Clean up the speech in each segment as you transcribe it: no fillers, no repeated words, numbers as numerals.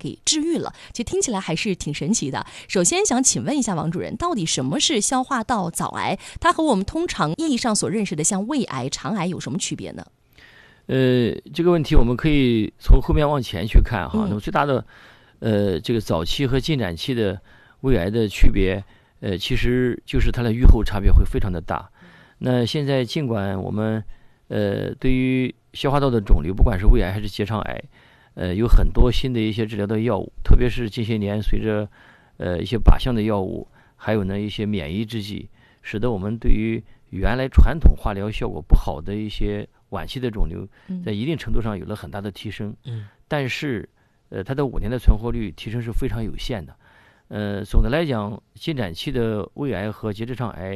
给治愈了，其实听起来还是挺神奇的。首先想请问一下王主任，到底什么是消化道早癌？它和我们通常意义上所认识的像胃癌、肠癌有什么区别呢？ 这个问题我们可以从后面往前去看哈。那么最大的这个早期和进展期的胃癌的区别，其实就是它的预后差别会非常的大。那现在尽管我们对于消化道的肿瘤，不管是胃癌还是结肠癌，有很多新的一些治疗的药物，特别是近些年随着一些靶向的药物，还有呢一些免疫制剂，使得我们对于原来传统化疗效果不好的一些晚期的肿瘤，在一定程度上有了很大的提升。但是它的5年的存活率提升是非常有限的。总的来讲，进展期的胃癌和结直肠癌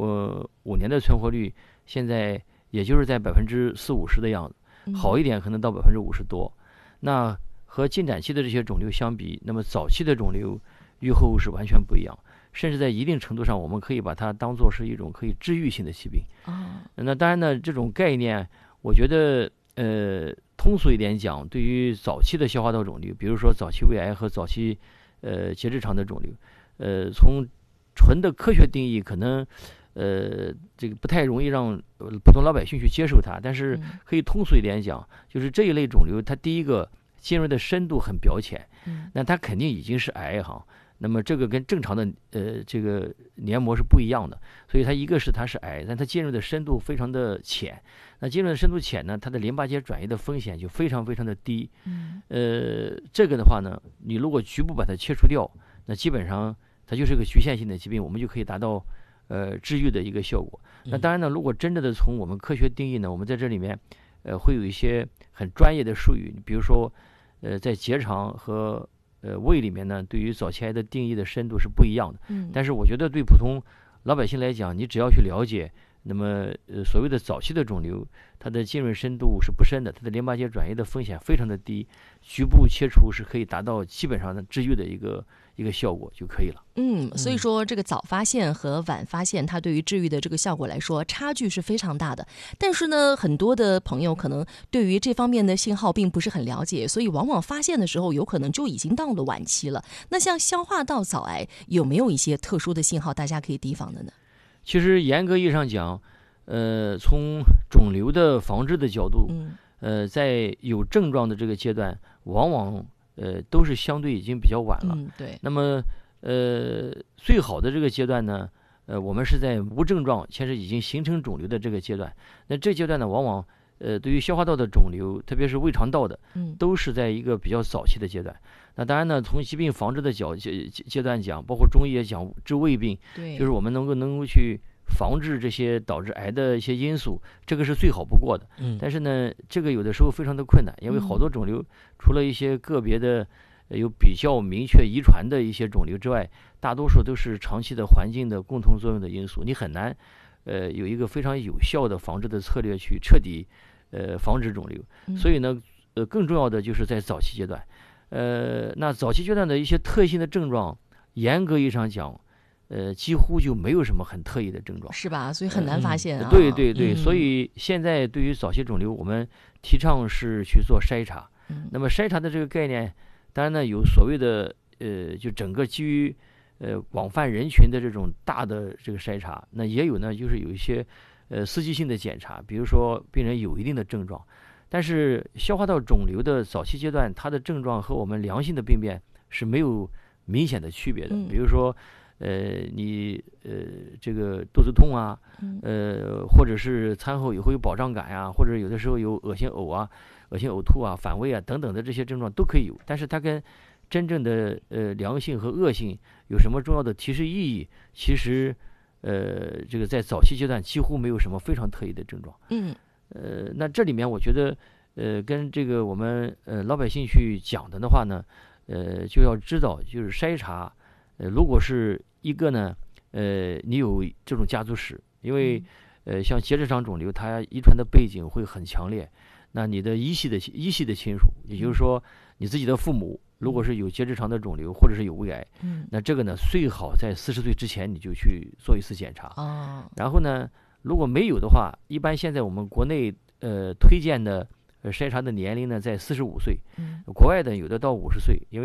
5年的存活率现在也就是在40-50%的样子，好一点可能到50%多。那和进展期的这些肿瘤相比，那么早期的肿瘤预后是完全不一样，甚至在一定程度上我们可以把它当作是一种可以治愈性的疾病。那当然呢，这种概念我觉得通俗一点讲，对于早期的消化道肿瘤，比如说早期胃癌和早期结直肠的肿瘤，从纯的科学定义可能这个不太容易让普通老百姓去接受它，但是可以通俗一点讲，就是这一类肿瘤它第一个尖锐的深度很表浅，那它肯定已经是癌哈。那么这个跟正常的这个黏膜是不一样的，所以它一个是它是癌，但它尖锐的深度非常的浅。那尖锐的深度浅呢，它的淋巴结转移的风险就非常非常的低。这个的话呢，你如果局部把它切除掉，那基本上它就是个局限性的疾病，我们就可以达到治愈的一个效果。那当然呢，如果真正的从我们科学定义呢，我们在这里面会有一些很专业的术语，比如说在结肠和胃里面呢，对于早期癌的定义的深度是不一样的。但是我觉得对普通老百姓来讲，你只要去了解，那么所谓的早期的肿瘤，它的浸润深度是不深的，它的淋巴结转移的风险非常的低，局部切除是可以达到基本上的治愈的一个效果就可以了。 所以说这个早发现和晚发现，它对于治愈的这个效果来说，差距是非常大的。但是呢，很多的朋友可能对于这方面的信号并不是很了解，所以往往发现的时候，有可能就已经到了晚期了。那像消化道早癌有没有一些特殊的信号，大家可以提防的呢？ 其实严格意义上讲，从肿瘤的防治的角度，在有症状的这个阶段，往往都是相对已经比较晚了。 对。 那么最好的这个阶段呢，我们是在无症状其实已经形成肿瘤的这个阶段。那这阶段呢，往往对于消化道的肿瘤，特别是胃肠道的，都是在一个比较早期的阶段。那当然呢，从疾病防治的阶段讲，包括中医也讲治胃病，就是我们能够去防治这些导致癌的一些因素，这个是最好不过的。但是呢，这个有的时候非常的困难，因为好多肿瘤除了一些个别的有比较明确遗传的一些肿瘤之外，大多数都是长期的环境的共同作用的因素，你很难有一个非常有效的防治的策略去彻底防止肿瘤。所以呢，更重要的就是在早期阶段。那早期阶段的一些特性的症状，严格意义上讲，几乎就没有什么很特异的症状， 是吧？所以很难发现啊。 对对对，所以现在对于早期肿瘤，我们提倡是去做筛查。那么筛查的这个概念，当然呢有所谓的就整个基于广泛人群的这种大的这个筛查，那也有呢就是有一些司机性的检查，比如说病人有一定的症状。但是消化道肿瘤的早期阶段，它的症状和我们良性的病变是没有明显的区别的。比如说，你这个肚子痛啊，或者是餐后也会有饱胀感呀，或者有的时候有恶心呕啊、恶心呕吐啊、反胃啊等等的这些症状都可以有。但是它跟真正的良性和恶性有什么重要的提示意义？其实这个在早期阶段几乎没有什么非常特异的症状。那这里面我觉得跟这个我们老百姓去讲的话呢，就要知道就是筛查，如果是一个呢你有这种家族史，因为像结直肠肿瘤它遗传的背景会很强烈，那你的依系的亲属，也就是说你自己的父母如果是有结直肠的肿瘤或者是有胃癌，那这个呢最好在40岁之前你就去做一次检查。然后呢如果没有的话，一般现在我们国内推荐的筛查的年龄呢在45岁，国外的有的到50岁，因为